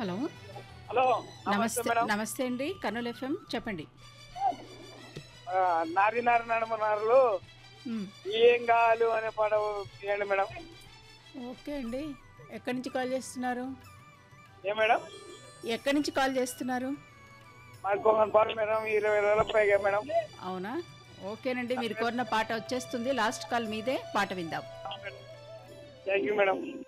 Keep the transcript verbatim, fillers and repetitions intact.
Hello. Hello. నమస్తే నమస్తే madam. నమస్తే అండి. కర్నూలు ఎఫ్ఎం చెప్పండి. ఆ, నారినారు నడమనారులు మ్, ఏం కావాలి అనే పాట తీయండి మేడం. ఓకే అండి. ఎక్కడి నుంచి కాల్ చేస్తున్నారు? ఏ మేడం? ఎక్కడి నుంచి కాల్ చేస్తున్నారు? మాది కొంగన్ పాట మేడం, ఇరవై వేల పైగా మేడం. అవునా? ఓకేనండి. మీరు కోరిన పాట వచ్చేస్తుంది. లాస్ట్ కాల్ మీదే. పాట విందాం. Thank you madam.